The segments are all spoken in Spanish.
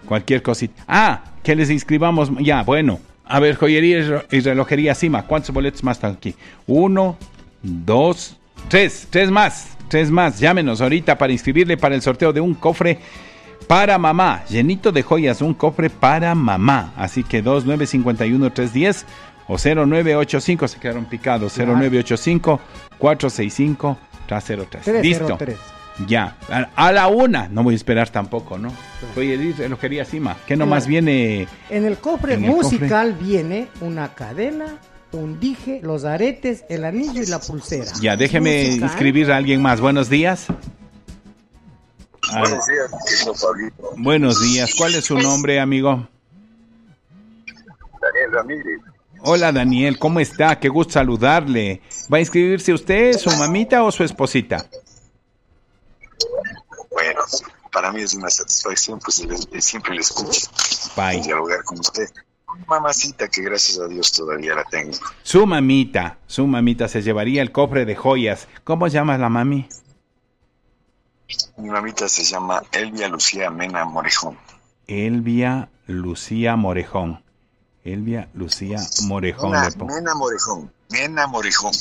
Cualquier cosita. Que les inscribamos. Ya, bueno. A ver, joyería y relojería Cima. ¿Cuántos boletos más están aquí? 1, 2, 3. 3 más. 3 más. Llámenos ahorita para inscribirle para el sorteo de un cofre para mamá. Llenito de joyas. Un cofre para mamá. Así que 2951-310 o 0985. Se quedaron picados. 0985-465-303. Listo. Ya, a la 1, no voy a esperar tampoco, ¿no? Joyería y relojería Cima. ¿Qué nomás viene? En el cofre musical viene una cadena, un dije, los aretes, el anillo y la pulsera. Ya, déjeme inscribir a alguien más. Buenos días. Buenos días, Pablito. Buenos días. ¿Cuál es su nombre, amigo? Daniel Ramírez. Hola, Daniel. ¿Cómo está? Qué gusto saludarle. ¿Va a inscribirse usted, su mamita o su esposita? Bueno, para mí es una satisfacción, pues siempre le escucho y dialogar con usted. Mamacita que gracias a Dios todavía la tengo. Su mamita se llevaría el cofre de joyas. ¿Cómo llamas la mami? Mi mamita se llama Elvia Lucía Mena Morejón. Elvia Lucía Morejón. Mena Morejón. Mena Morejón.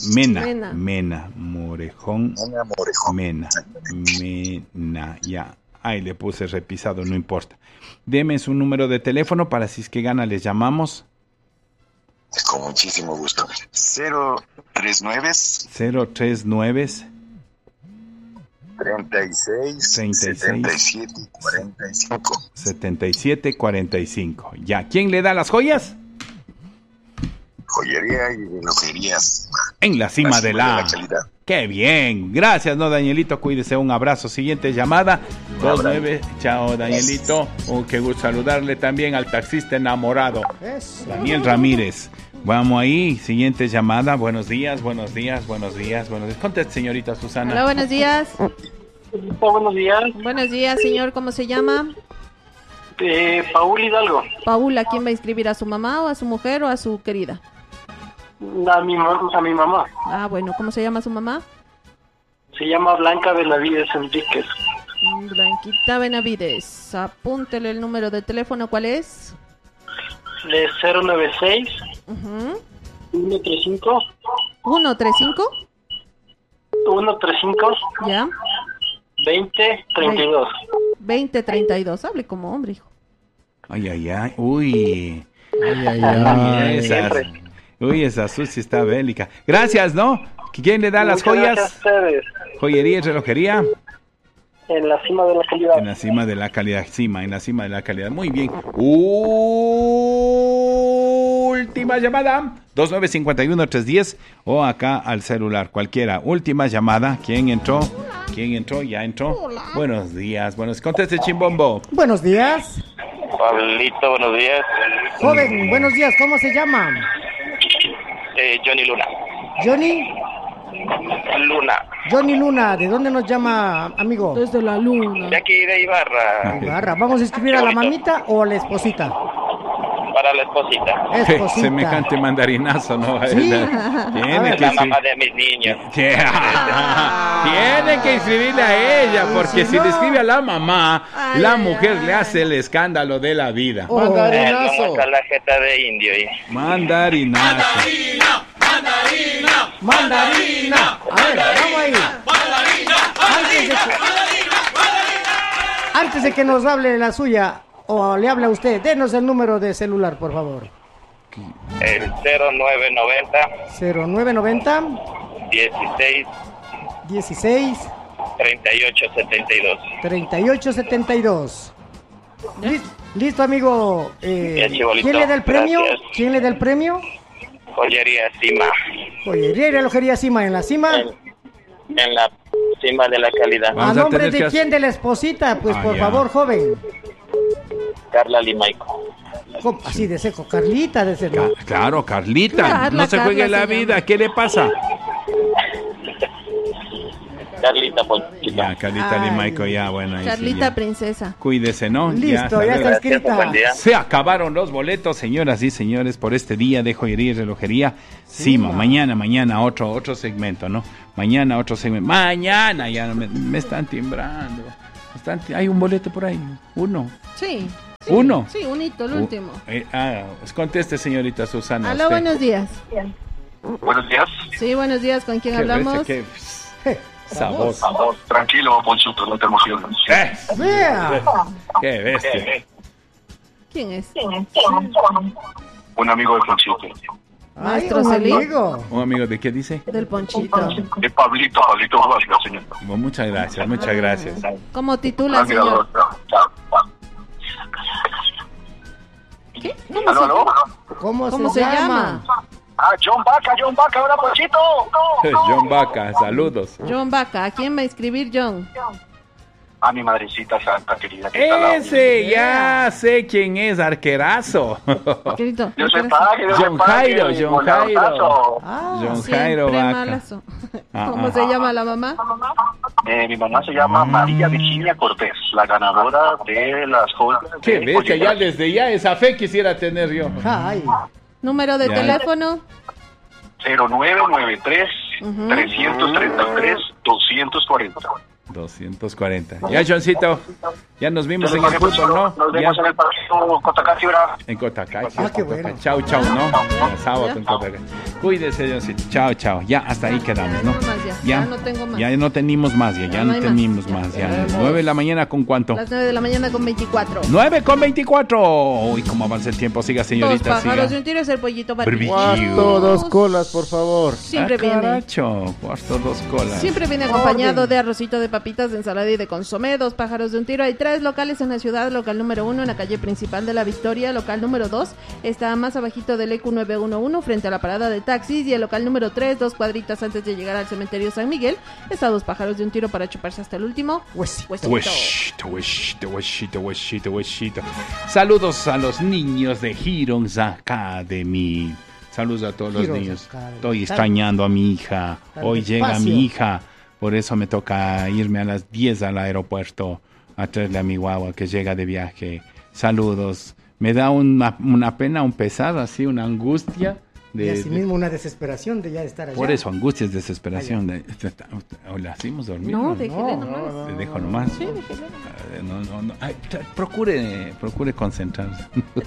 Mena, ya. Ahí le puse repisado, no importa. Deme su número de teléfono para si es que gana, les llamamos. Con muchísimo gusto. 039 36 77 45. Ya, ¿quién le da las joyas? Joyería y relojerías. En la cima de la calidad. ¡Qué bien! Gracias, ¿no, Danielito? Cuídese, un abrazo. Siguiente llamada, 29. Chao, Danielito. Qué gusto saludarle también al taxista enamorado, Daniel Ramírez. Vamos ahí, siguiente llamada. Buenos días. Conteste, señorita Susana. Hola, buenos días. Buenos días. Buenos días, señor. ¿Cómo se llama? Paul Hidalgo. Paul, ¿a quién va a inscribir? ¿A su mamá o a su mujer o a su querida? A mi mamá. Bueno, ¿cómo se llama su mamá? Se llama Blanca Benavides Enríquez. Blanquita Benavides. Apúntele el número de teléfono, ¿cuál es? De 096 135 135 135 ya 2032 2032. Hable como hombre, hijo. Ay. Uy. Esa Susi está bélica. Gracias, ¿no? ¿Quién le da las joyas? Gracias a ustedes. Joyería y relojería. En la cima de la calidad. En la cima de la calidad. Muy bien. Última llamada. 2951-310 o acá al celular, cualquiera. Última llamada. ¿Quién entró? Ya entró. Hola. Buenos días. Conteste, Chimbombo. Buenos días. Pablito, buenos días. Joven, buenos días. ¿Cómo se llama? Johnny Luna. ¿Johnny? Luna. Johnny Luna, ¿de dónde nos llama, amigo? Desde la luna. De aquí, de Ibarra. ¿Vamos a inscribir a la mamita o a la esposita? Para la esposita. Semejante mandarinazo, ¿no? Sí. Tiene que la mamá de mis niños. Tiene que inscribirle a ella, porque si le escribe a la mamá, la mujer le hace el escándalo de la vida. Mandarinazo. La jeta de indio. Mandarinazo. Mandarina. A ver, vamos ahí. Antes de que nos hable la suya, o le hable a usted, denos el número de celular, por favor. El 0990 16 3872. Listo, amigo. ¿Quién le da el premio? Gracias. ¿Quién le da el premio? Joyería Cima. Joyería y relojería Cima. ¿En la cima? En la cima de la calidad. ¿A nombre de quién? ¿De la esposita? Pues por favor, joven. Carla Limaico. Así de seco, Carlita de seco. Claro, Carlita. No se juegue la vida. ¿Qué le pasa? Carlita Ponchito. Ya, Carlita Limaico, ya, bueno. Ahí Carlita sí, Princesa. Cuídese, ¿no? Listo, ya está inscrita. Se acabaron los boletos, señoras y señores, por este día de joyería y relojería Cima. Mañana otro segmento, ¿no? Mañana otro segmento. Mañana ya me están timbrando. Hay un boleto por ahí. Uno. Sí. Sí, ¿Uno? Sí, unito, el último. Pues conteste, señorita Susana. Aló, buenos días. Buenos días. Sí, buenos días, ¿con quién hablamos? Qué sabor. Tranquilo, Ponchuto, no te emociones. Vea. Qué bestia. ¿Quién es? Un amigo de Ponchuto. Maestro un Celín. amigo. ¿Un amigo de qué dice? Del Ponchito. De Pablito Huasca, señor. Bueno, muchas gracias. ¿Cómo titula, señor? ¿Qué? ¿Aló? ¿Cómo se llama? John Vaca, hola, Ponchito. John Vaca, saludos. John Vaca. ¿A quién va a escribir John? A mi madrecita santa querida. Que está al lado. Ese, ya sé quién es, arquerazo. Querido. Yo sé pague, John Jairo. John Siempre Jairo Vaca. malazo. ¿Cómo se llama la mamá? Mi mamá se llama María Virginia Cortés, la ganadora de las jóvenes. Qué bestia, ya desde ya esa fe quisiera tener yo. Ay. ¿Número de Ya. teléfono? 0993 333 240. 240. Ya, Johncito, ya nos vimos en el fútbol, ¿no? Nos vemos Ya. en el partido Cotacá-Fibra. En Cotacay. qué bueno. Chau, ¿no? Ya, sábado en Cotacay. Cuídese, Johncito. Chao. Ya, hasta ahí quedamos, ¿no? No más ya no tengo más. Ya no tenemos más, ya Ya no no hay tenemos más. Ya. 9 de la mañana, ¿con cuánto? Las 9 de la mañana con 24. 9:24. Uy, cómo avanza el tiempo. Siga, Dos señorita, pájaros de siga. un tiro es el pollito Barbecue. barbecue. Cuarto, 2 colas, por favor. Siempre viene. Caracho, cuarto, 2 colas. Siempre viene acompañado de arrocito de papitas, de ensalada y de consomé. Dos pájaros de un tiro. Hay 3 locales en la ciudad. Local número 1 en la calle principal de La Victoria. Local número 2 está más abajito del EQ 911 frente a la parada de taxis. Y el local número 3, 2 cuadritas antes de llegar al cementerio San Miguel, está Dos pájaros de un tiro para chuparse hasta el último. Huesito. Huesito. Saludos a los niños de Heroes Academy. Saludos a todos los Heroes niños. Academy. Estoy extrañando a mi hija. Tan Hoy llega despacio. mi hija. Por eso me toca irme a las 10 al aeropuerto a traerle a mi guagua que llega de viaje. Saludos. Me da una pena, un pesar, así, una angustia. Y así mismo una desesperación de ya estar allá. Por eso, angustia es desesperación. ¿La hacemos dormir? No, déjele nomás. ¿Te dejo nomás? Sí, déjele. No. Ay, procure concentrarse.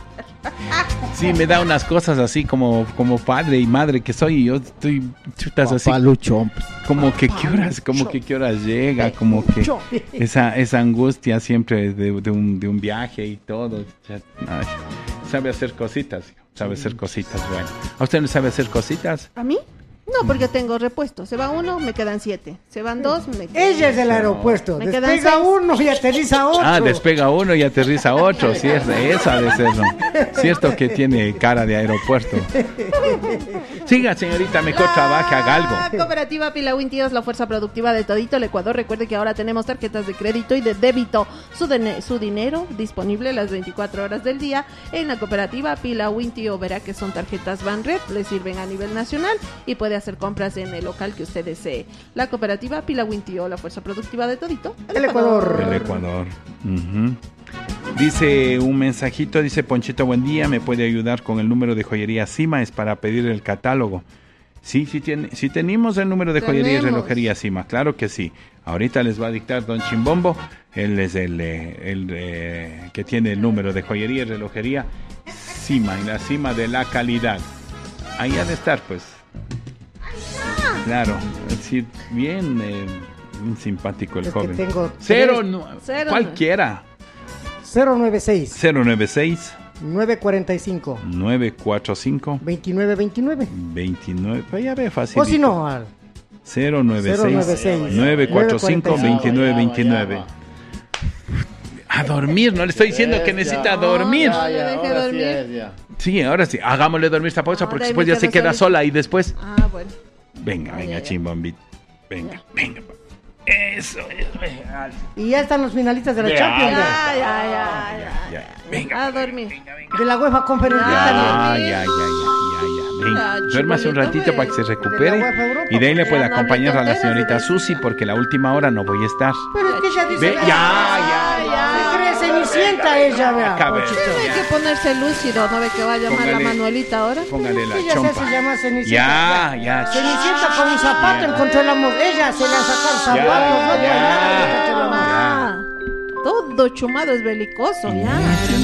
Sí, me da unas cosas así como padre y madre que soy. Yo estoy chutas así. Paluchón. Como que qué horas llega, como que esa angustia siempre de un viaje y todo. Ay, sabe hacer cositas. Bueno. ¿A usted no sabe hacer cositas? ¿A mí? No, porque tengo repuesto. Se va 1, me quedan 7. Se van 2, me quedan... Ella es del aeropuerto. Me quedan Despega 6. uno y aterriza otro. Despega uno y aterriza otro. Sí, esa de ser, ¿no? Cierto que tiene cara de aeropuerto. Siga, señorita, mejor trabaje, haga algo. La cooperativa Pilawin Tío es la fuerza productiva de todito el Ecuador. Recuerde que ahora tenemos tarjetas de crédito y de débito. Su dinero disponible las 24 horas del día en la cooperativa Pilawin Tío. Verá que son tarjetas Banred, le sirven a nivel nacional y puede hacer compras en el local que usted desee. La cooperativa Pilawin Tío, la fuerza productiva de todito El Ecuador. El Ecuador. Ujú. Dice un mensajito, dice Ponchito, buen día, ¿me puede ayudar con el número de joyería Cima? Es para pedir el catálogo. Sí tenemos el número de joyería y relojería Cima, claro que sí. Ahorita les va a dictar don Chimbombo, él es el que tiene el número de joyería y relojería Cima, y la cima de la calidad. Ahí ha de estar, pues. Claro, es decir, bien simpático el Es que joven. tengo Cero, Cero. cualquiera. 096 096 945 945 2929. 29. Pues ya ve fácil. O si no, al 096 945 2929. A dormir, no le estoy diciendo que necesita dormir. No, le deje ahora dormir. sí es, ya. Sí, ahora sí, hagámosle dormir esta pausa porque Ahora después me ya se quedo queda solita. sola y después. Ah, bueno. Venga, ya. Chimbombit. Venga. Eso es. Y ya están los finalistas de la Champions. Ya. Venga. A dormir. De la UEFA Conference League también. Ya. Venga, duérmase un ratito pues. para que se De la recupere UEFA Europa, y de ahí le puede ya no hable acompañar a la tonteras, señorita ¿sí? Susi porque la última hora no voy a estar. Pero es que ella dice Ve, que ya. se cree cenicienta ella, vea. Acabe. Ponchito. Tiene que ponerse lúcido, ¿no ve que va a llamar Póngale. la Manuelita ahora? Póngale la Ella se chompa. hace llamar cenicienta. Ya. Cenicienta con un zapato encontró el amor. Ella se le han sacado zapatos. No, Ya. nada, Todo chumado es belicoso, ya.